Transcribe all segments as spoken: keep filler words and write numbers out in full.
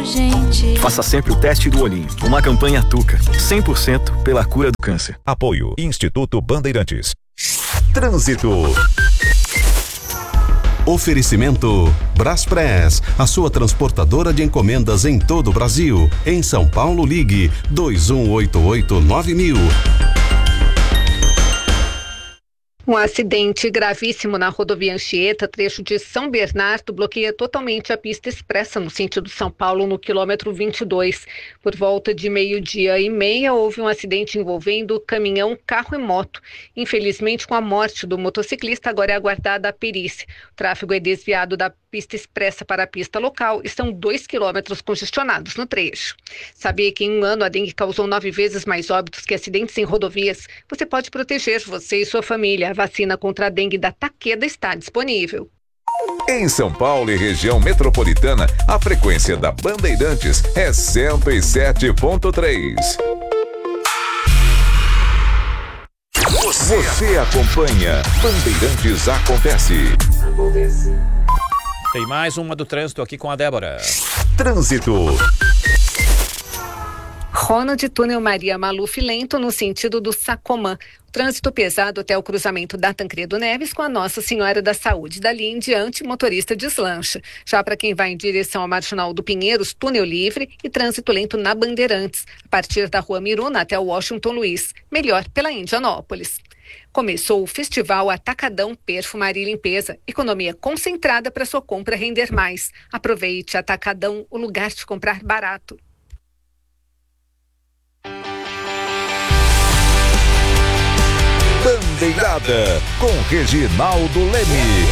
gente. Faça sempre o teste do olhinho. Uma campanha Tuca, cem por cento pela cura do câncer. Apoio Instituto Bandeirantes. Trânsito. Oferecimento Braspress, a sua transportadora de encomendas em todo o Brasil. Em São Paulo, ligue dois um oito oito nove mil. Um acidente gravíssimo na rodovia Anchieta, trecho de São Bernardo, bloqueia totalmente a pista expressa no sentido São Paulo, no quilômetro vinte e dois. Por volta de meio-dia e meia, houve um acidente envolvendo caminhão, carro e moto. Infelizmente, com a morte do motociclista, agora é aguardada a perícia. O tráfego é desviado da pista expressa para a pista local e são dois quilômetros congestionados no trecho. Sabia que em um ano a dengue causou nove vezes mais óbitos que acidentes em rodovias? Você pode proteger você e sua família. A vacina contra a dengue da Takeda está disponível. Em São Paulo e região metropolitana, a frequência da Bandeirantes é cento e sete ponto três. Você, Você acompanha Bandeirantes Acontece. Acontece. Tem mais uma do trânsito aqui com a Débora. Trânsito. Ronald, túnel Maria Maluf lento no sentido do Sacomã. Trânsito pesado até o cruzamento da Tancredo Neves com a Nossa Senhora da Saúde. Dali em diante, motorista deslancha. Já para quem vai em direção ao Marginal do Pinheiros, túnel livre e trânsito lento na Bandeirantes, a partir da Rua Miruna até o Washington Luiz. Melhor pela Indianópolis. Começou o Festival Atacadão Perfumaria e Limpeza. Economia concentrada para sua compra render mais. Aproveite Atacadão, o lugar de comprar barato. Bandeirada com Reginaldo Leme.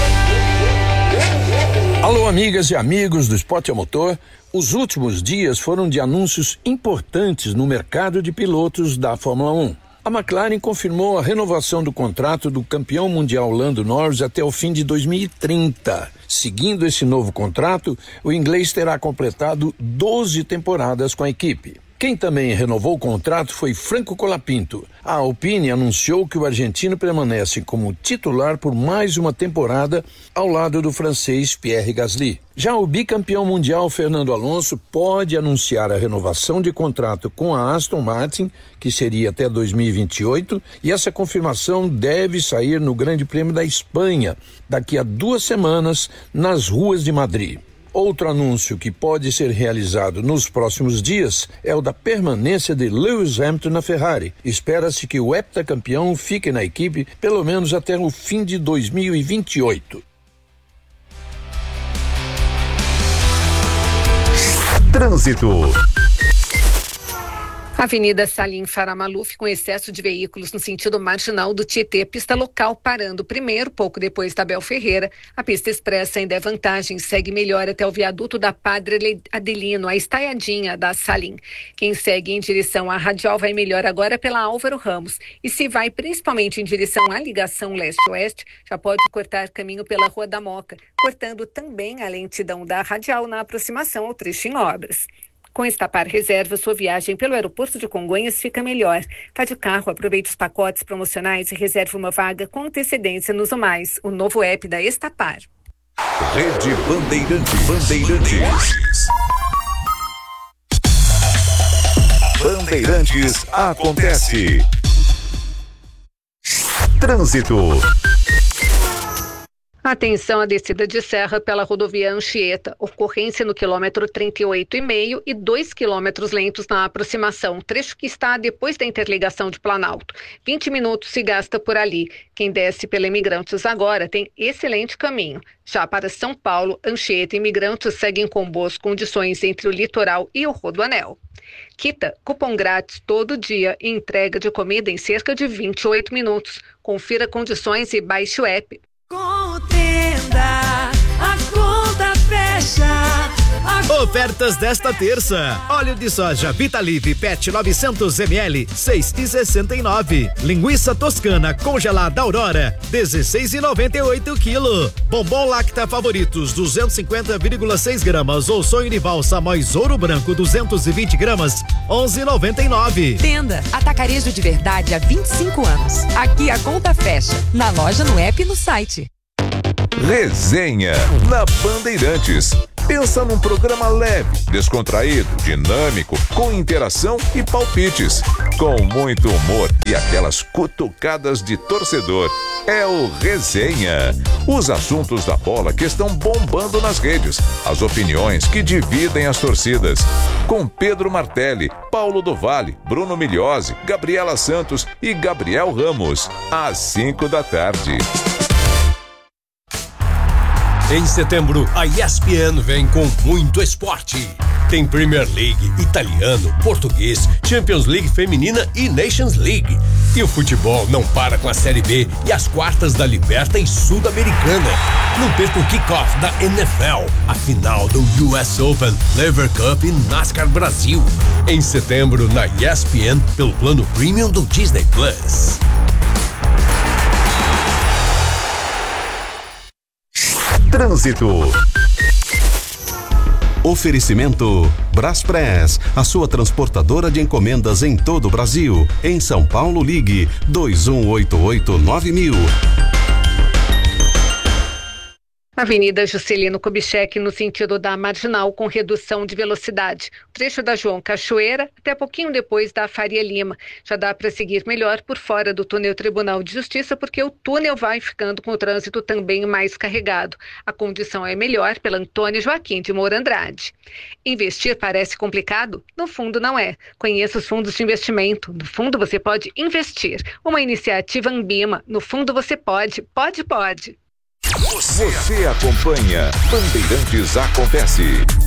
Alô, amigas e amigos do Esporte a Motor. Os últimos dias foram de anúncios importantes no mercado de pilotos da Fórmula um. A McLaren confirmou a renovação do contrato do campeão mundial Lando Norris até o fim de dois mil e trinta. Seguindo esse novo contrato, o inglês terá completado doze temporadas com a equipe. Quem também renovou o contrato foi Franco Colapinto. A Alpine anunciou que o argentino permanece como titular por mais uma temporada ao lado do francês Pierre Gasly. Já o bicampeão mundial Fernando Alonso pode anunciar a renovação de contrato com a Aston Martin, que seria até dois mil e vinte e oito, e essa confirmação deve sair no Grande Prêmio da Espanha, daqui a duas semanas, nas ruas de Madrid. Outro anúncio que pode ser realizado nos próximos dias é o da permanência de Lewis Hamilton na Ferrari. Espera-se que o heptacampeão fique na equipe pelo menos até o fim de dois mil e vinte e oito. Trânsito. Avenida Salim Faramaluf com excesso de veículos no sentido marginal do Tietê, pista local parando primeiro, pouco depois da Abel Ferreira. A pista expressa ainda é vantagem, segue melhor até o viaduto da Padre Adelino, a estaiadinha da Salim. Quem segue em direção à Radial vai melhor agora pela Álvaro Ramos. E se vai principalmente em direção à ligação leste-oeste, já pode cortar caminho pela Rua da Moca, cortando também a lentidão da Radial na aproximação ao trecho em obras. Com Estapar Reserva, sua viagem pelo aeroporto de Congonhas fica melhor. Tá de carro, aproveite os pacotes promocionais e reserve uma vaga com antecedência no Zomais, o novo app da Estapar. Rede Bandeirantes. Bandeirantes. Bandeirantes acontece. Trânsito. Atenção à descida de serra pela rodovia Anchieta. Ocorrência no quilômetro trinta e oito e meio e dois quilômetros lentos na aproximação. Trecho que está depois da interligação de Planalto. vinte minutos se gasta por ali. Quem desce pela Imigrantes agora tem excelente caminho. Já para São Paulo, Anchieta e Imigrantes seguem com boas condições entre o litoral e o Rodoanel. Quita, cupom grátis todo dia e entrega de comida em cerca de vinte e oito minutos. Confira condições e baixe o app. Com o Tenda, a conta fecha. A... Ofertas desta terça: óleo de soja Vitalive Pet novecentos mililitros, seis e sessenta e nove. Linguiça toscana congelada Aurora, dezesseis e noventa e oito quilo. Bombom Lacta Favoritos duzentos e cinquenta vírgula seis gramas ou sonho de valsa Mois Ouro Branco duzentos e vinte gramas, onze e noventa e nove. Tenda, atacarejo de verdade há vinte e cinco anos. Aqui a conta fecha, na loja, no app e no site. Resenha na Bandeirantes. Pensa num programa leve, descontraído, dinâmico, com interação e palpites, com muito humor e aquelas cutucadas de torcedor. É o Resenha. Os assuntos da bola que estão bombando nas redes, as opiniões que dividem as torcidas. Com Pedro Martelli, Paulo do Vale, Bruno Migliozzi, Gabriela Santos e Gabriel Ramos, às cinco da tarde. Em setembro, a E S P N vem com muito esporte. Tem Premier League, italiano, português, Champions League feminina e Nations League. E o futebol não para com a Série B e as quartas da Liberta e Sul-Americana. Não perca o kickoff da N F L, a final do U S Open, Lever Cup e NASCAR Brasil. Em setembro, na E S P N, pelo plano Premium do Disney Plus. Trânsito. Oferecimento Braspress, a sua transportadora de encomendas em todo o Brasil. Em São Paulo, ligue dois um oito oito nove mil. Avenida Juscelino Kubitschek, no sentido da Marginal, com redução de velocidade. O trecho da João Cachoeira, até pouquinho depois da Faria Lima. Já dá para seguir melhor por fora do túnel Tribunal de Justiça, porque o túnel vai ficando com o trânsito também mais carregado. A condição é melhor pela Antônio Joaquim de Moura Andrade. Investir parece complicado? No fundo não é. Conheça os fundos de investimento. No fundo você pode investir. Uma iniciativa Ambima. No fundo você pode, pode, pode. Você, Você acompanha Bandeirantes Acontece.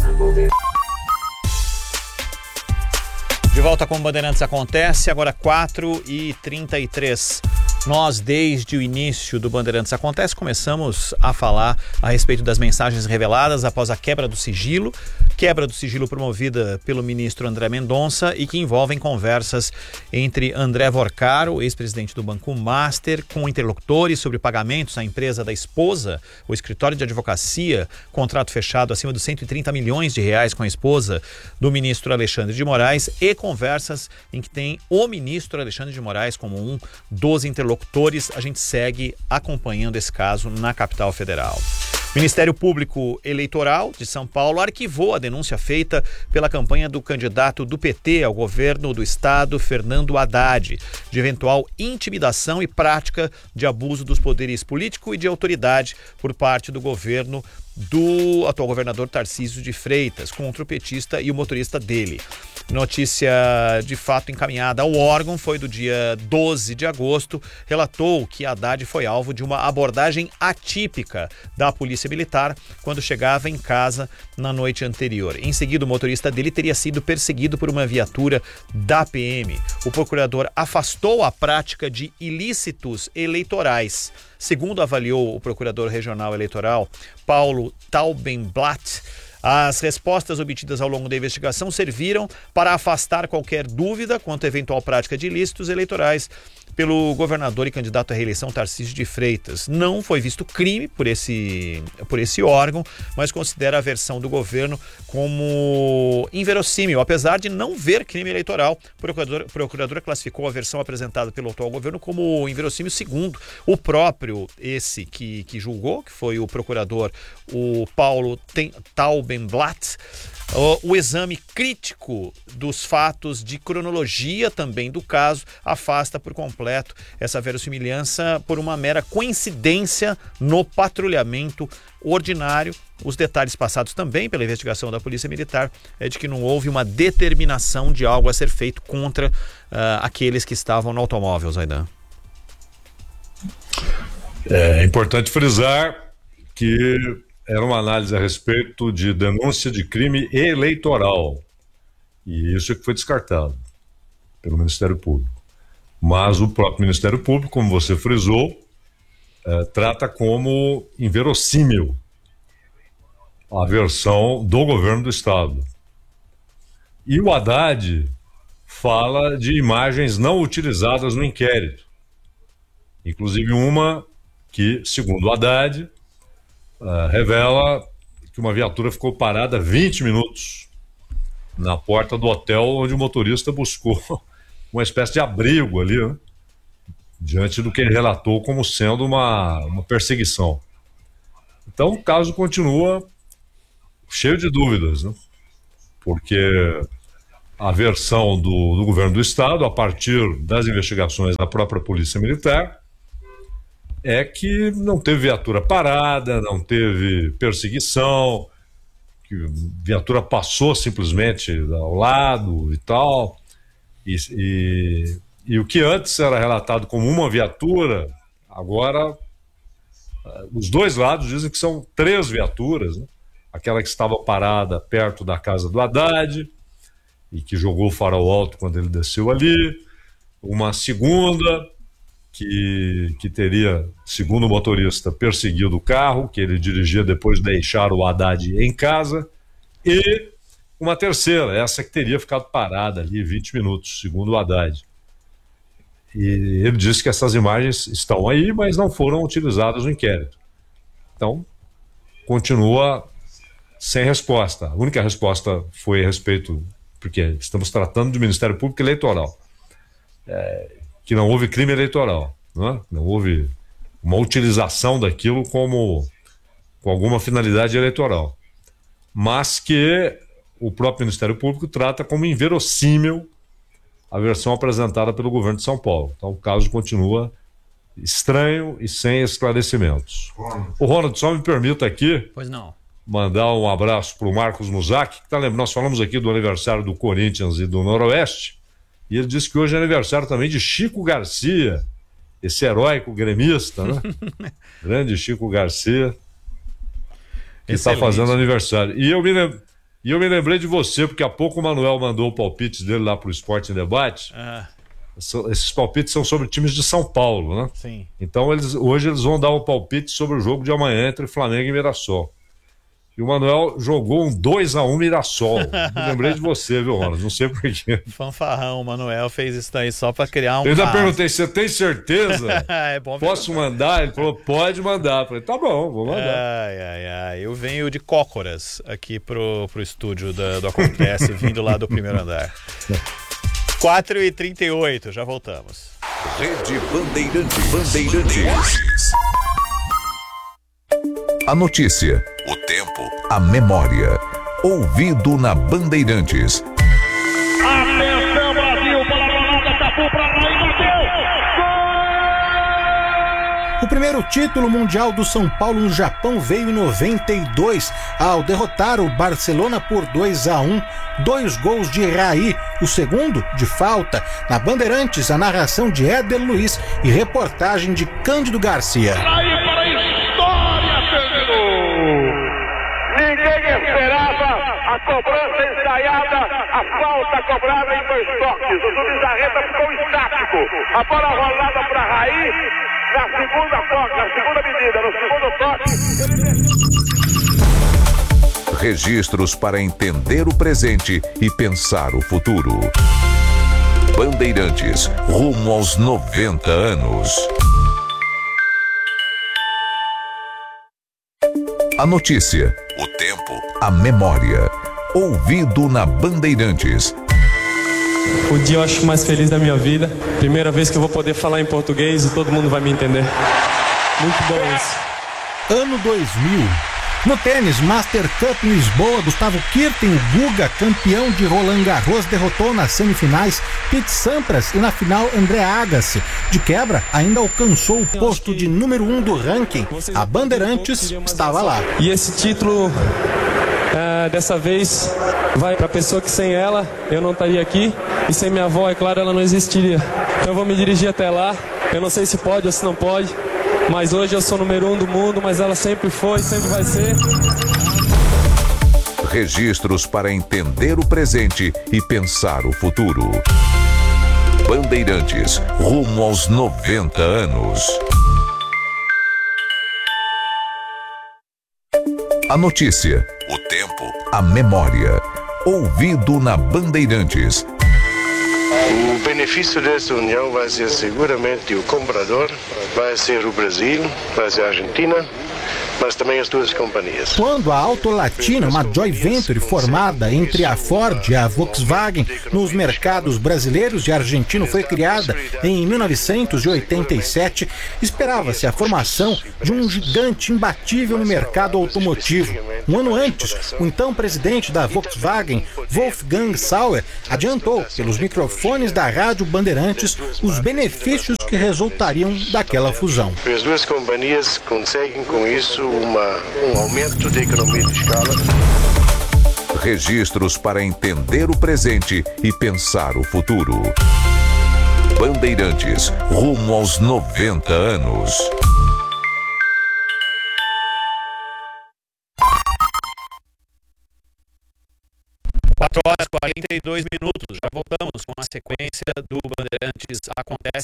De volta com Bandeirantes Acontece, agora quatro e trinta e três. Nós, desde o início do Bandeirantes Acontece, começamos a falar a respeito das mensagens reveladas após a quebra do sigilo, quebra do sigilo promovida pelo ministro André Mendonça e que envolvem conversas entre André Vorcaro, ex-presidente do Banco Master, com interlocutores sobre pagamentos à empresa da esposa, o escritório de advocacia, contrato fechado acima dos cento e trinta milhões de reais com a esposa do ministro Alexandre de Moraes, e conversas em que tem o ministro Alexandre de Moraes como um dos interlocutores. A gente segue acompanhando esse caso na capital federal. O Ministério Público Eleitoral de São Paulo arquivou a denúncia feita pela campanha do candidato do P T ao governo do estado, Fernando Haddad, de eventual intimidação e prática de abuso dos poderes político e de autoridade por parte do governo do atual governador Tarcísio de Freitas contra o petista e o motorista dele. Notícia de fato encaminhada ao órgão foi do dia doze de agosto, relatou que Haddad foi alvo de uma abordagem atípica da Polícia Militar quando chegava em casa na noite anterior. Em seguida, o motorista dele teria sido perseguido por uma viatura da P M. O procurador afastou a prática de ilícitos eleitorais. Segundo avaliou o procurador regional eleitoral, Paulo Taubenblatt, as respostas obtidas ao longo da investigação serviram para afastar qualquer dúvida quanto à eventual prática de ilícitos eleitorais pelo governador e candidato à reeleição Tarcísio de Freitas. Não foi visto crime por esse, por esse órgão, mas considera a versão do governo como inverossímil, apesar de não ver crime eleitoral. O procurador, procuradora classificou a versão apresentada pelo atual governo como inverossímil, segundo o próprio esse que, que julgou, que foi o procurador, o Paulo Taubenblatt. O, o exame crítico dos fatos de cronologia também do caso afasta por completo essa verossimilhança por uma mera coincidência no patrulhamento ordinário. Os detalhes passados também pela investigação da Polícia Militar é de que não houve uma determinação de algo a ser feito contra uh, aqueles que estavam no automóvel, Zaidan. É importante frisar que era uma análise a respeito de denúncia de crime eleitoral. E isso é que foi descartado pelo Ministério Público. Mas o próprio Ministério Público, como você frisou, é, trata como inverossímil a versão do governo do Estado. E o Haddad fala de imagens não utilizadas no inquérito. Inclusive uma que, segundo o Haddad, Uh, revela que uma viatura ficou parada vinte minutos na porta do hotel onde o motorista buscou uma espécie de abrigo ali, né? Diante do que ele relatou como sendo uma, uma perseguição. Então o caso continua cheio de dúvidas, né? Porque a versão do, do governo do estado, a partir das investigações da própria Polícia Militar, é que não teve viatura parada, não teve perseguição, que viatura passou simplesmente ao lado e tal, e, e, e o que antes era relatado como uma viatura, agora os dois lados dizem que são três viaturas, né? Aquela que estava parada perto da casa do Haddad e que jogou o farol alto quando ele desceu ali, uma segunda que, que teria, segundo o motorista, perseguido o carro que ele dirigia depois de deixar o Haddad em casa, e uma terceira, essa que teria ficado parada ali vinte minutos, segundo o Haddad. E ele disse que essas imagens estão aí, mas não foram utilizadas no inquérito. Então, continua sem resposta. A única resposta foi a respeito, porque estamos tratando do Ministério Público Eleitoral, é, que não houve crime eleitoral, não é? Não houve uma utilização daquilo como com alguma finalidade eleitoral, mas que o próprio Ministério Público trata como inverossímil a versão apresentada pelo governo de São Paulo. Então o caso continua estranho e sem esclarecimentos. O Ronald, só me permita aqui pois não. mandar um abraço para o Marcos Muzak, que tá lembrando, nós falamos aqui do aniversário do Corinthians e do Noroeste, e ele disse que hoje é aniversário também de Chico Garcia, esse heróico gremista, né? Grande Chico Garcia, que está fazendo aniversário. E eu, me lem... e eu me lembrei de você, porque há pouco o Manuel mandou o palpite dele lá para o Esporte em Debate. Ah. Esses palpites são sobre times de São Paulo, né? Sim. Então eles, hoje eles vão dar um palpite sobre o jogo de amanhã entre Flamengo e Mirassol. E o Manuel jogou um dois a um Mirassol. Me lembrei de você, viu, Ronald? Não sei porquê. Fanfarrão, o Manuel fez isso daí só pra criar um... Eu ainda perguntei, você tem certeza? É bom. Posso mandar? Ele falou, pode mandar. Eu falei, tá bom, vou mandar. Ai, ai, ai. Eu venho de Cócoras aqui pro, pro estúdio da, do Acontece, vindo lá do primeiro andar. quatro e trinta e oito, já voltamos. Rede Bandeirantes. Bandeirantes. A notícia, o tempo, a memória. Ouvido na Bandeirantes. Atenção, Brasil, para a Ronaldo, Capu para lá e bateu. O primeiro título mundial do São Paulo no Japão veio em noventa e dois, ao derrotar o Barcelona por dois a um, dois gols de Raí, o segundo de falta. Na Bandeirantes, a narração de Éder Luiz e reportagem de Cândido Garcia. Raí para a história, terminou. Ninguém esperava a cobrança ensaiada, a falta cobrada em dois toques. O Zubizarreta ficou estático. A bola rolada para Raí. Na segunda toque, na segunda medida, no segundo toque. Registros para entender o presente e pensar o futuro. Bandeirantes, rumo aos noventa anos. A notícia, o tempo, a memória. Ouvido na Bandeirantes. O dia eu acho mais feliz da minha vida. Primeira vez que eu vou poder falar em português e todo mundo vai me entender. Muito bom isso. Ano dois mil. No tênis, Master Cup em Lisboa, Gustavo Kirten, o Guga, campeão de Roland Garros, derrotou nas semifinais Pete Sampras e na final André Agassi. De quebra, ainda alcançou o posto de número um do ranking. A Bandeirantes estava lá. E esse título, é, dessa vez, vai para a pessoa que sem ela eu não estaria aqui. E sem minha avó, é claro, ela não existiria. Então eu vou me dirigir até lá. Eu não sei se pode ou se não pode. Mas hoje eu sou número um do mundo, mas ela sempre foi, sempre vai ser. Registros para entender o presente e pensar o futuro. Bandeirantes, rumo aos noventa anos. A notícia, o tempo, a memória. Ouvido na Bandeirantes. O benefício dessa união vai ser seguramente o comprador, vai ser o Brasil, vai ser a Argentina, mas também as duas companhias. Quando a Auto Latina, uma joint venture formada entre a Ford e a Volkswagen nos mercados brasileiros e argentino, foi criada em mil novecentos e oitenta e sete, esperava-se a formação de um gigante imbatível no mercado automotivo. Um ano antes, o então presidente da Volkswagen, Wolfgang Sauer, adiantou pelos microfones da Rádio Bandeirantes os benefícios que resultariam daquela fusão. As duas companhias conseguem com isso uma, um aumento de economia de escala. Registros para entender o presente e pensar o futuro. Bandeirantes, rumo aos noventa anos. quatro horas e quarenta e dois minutos. Já voltamos com a sequência do Bandeirantes Acontece.